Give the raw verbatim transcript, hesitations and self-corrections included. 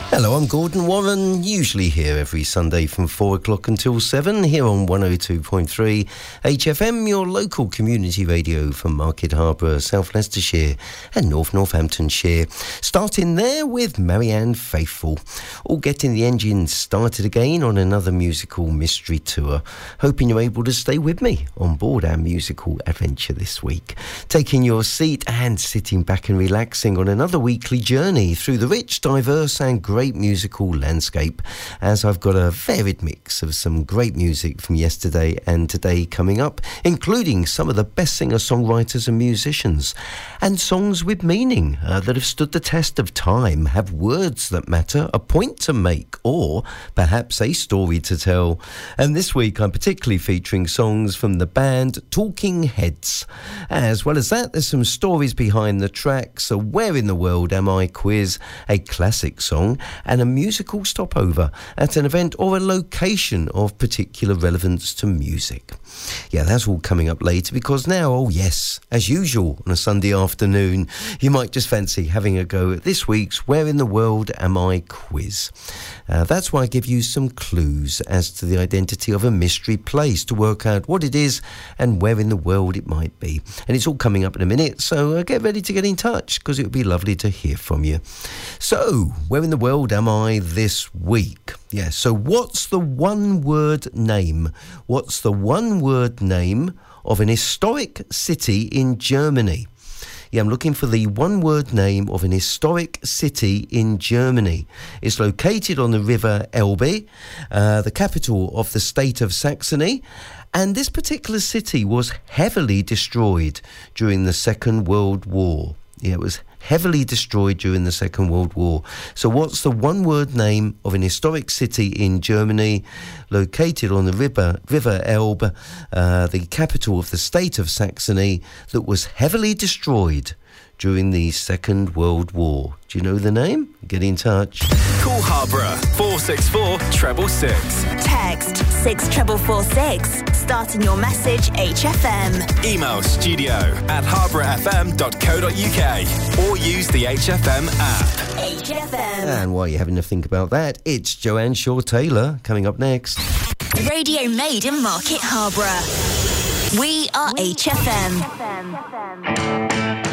Hello, I'm Gordon Warren, usually here every Sunday from four o'clock until seven, here on one oh two point three H F M, your local community radio from Market Harborough, South Leicestershire and North Northamptonshire. Starting there with Marianne Faithfull, all getting the engine started again on another musical mystery tour. Hoping you're able to stay with me on board our musical adventure this week. Taking your seat and sitting back and relaxing on another weekly journey through the rich, diverse and great Great musical landscape, as I've got a varied mix of some great music from yesterday and today coming up, including some of the best singer-songwriters and musicians, and songs with meaning uh, that have stood the test of time, have words that matter, a point to make, or perhaps a story to tell. And this week I'm particularly featuring songs from the band Talking Heads. As well as that, there's some stories behind the tracks, a Where in the World Am I quiz, a classic song, and a musical stopover at an event or a location of particular relevance to music. Yeah, that's all coming up later, because now, oh yes, as usual on a Sunday afternoon, you might just fancy having a go at this week's Where in the World Am I quiz. Uh, that's why I give you some clues as to the identity of a mystery place to work out what it is and where in the world it might be. And it's all coming up in a minute, so uh, get ready to get in touch, because it would be lovely to hear from you. So, where in the world am I this week? Yeah, so what's the one-word name? What's the one-word name of an historic city in Germany? Yeah, I'm looking for the one-word name of an historic city in Germany. It's located on the River Elbe, uh, the capital of the state of Saxony. And this particular city was heavily destroyed during the Second World War. Yeah, it was heavily destroyed during the Second World War. So what's the one-word name of an historic city in Germany located on the River, River Elbe, uh, the capital of the state of Saxony, that was heavily destroyed during the Second World War? Do you know the name? Get in touch. Call Harborough four six four, treble six. Text six four four six, starting your message H F M. Email studio at harborough f m dot co dot u k or use the H F M app. H F M. And while you're having to think about that, it's Joanne Shaw-Taylor coming up next. Radio made in Market Harborough. We are H F M.